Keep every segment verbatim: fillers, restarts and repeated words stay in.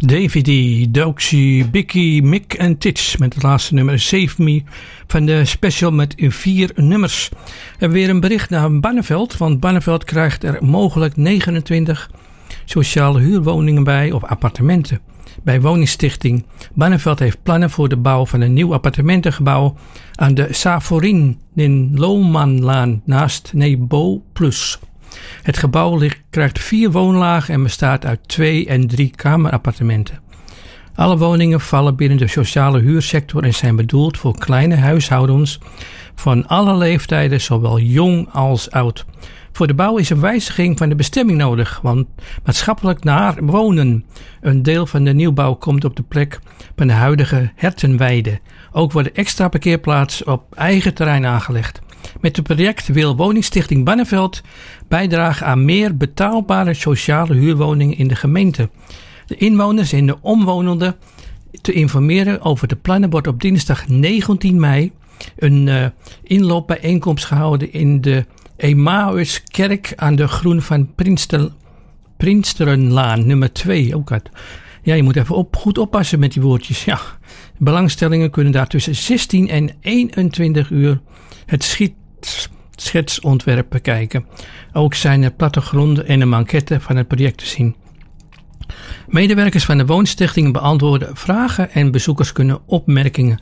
Davy D, Doxy, Bicky, Mick en Titch met het laatste nummer Save Me van de special met vier nummers. We hebben weer een bericht naar Barneveld, want Barneveld krijgt er mogelijk negenentwintig sociale huurwoningen bij of appartementen. Bij Woningstichting Barneveld heeft plannen voor de bouw van een nieuw appartementengebouw aan de Savorin in Lomanlaan naast Nebo Plus. Het gebouw ligt, krijgt vier woonlagen en bestaat uit twee en drie kamerappartementen. Alle woningen vallen binnen de sociale huursector en zijn bedoeld voor kleine huishoudens van alle leeftijden, zowel jong als oud. Voor de bouw is een wijziging van de bestemming nodig, want maatschappelijk naar wonen. Een deel van de nieuwbouw komt op de plek van de huidige Hertenweide. Ook worden extra parkeerplaatsen op eigen terrein aangelegd. Met het project wil Woningstichting Barneveld bijdragen aan meer betaalbare sociale huurwoningen in de gemeente. De inwoners en de omwonenden te informeren over de plannen wordt op dinsdag negentien mei een uh, inloopbijeenkomst gehouden in de Emmauskerk aan de Groen van Prinster, Prinsterenlaan nummer twee. Ook uit. Ja, je moet even op, goed oppassen met die woordjes. Ja. Belangstellingen kunnen daar tussen zestien en eenentwintig uur het schiet, schetsontwerp bekijken. Ook zijn er plattegronden en een maquette van het project te zien. Medewerkers van de Woonstichting beantwoorden vragen en bezoekers kunnen opmerkingen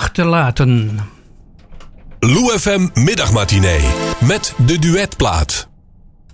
achterlaten. Lou F M Middagmatinee met de duetplaat.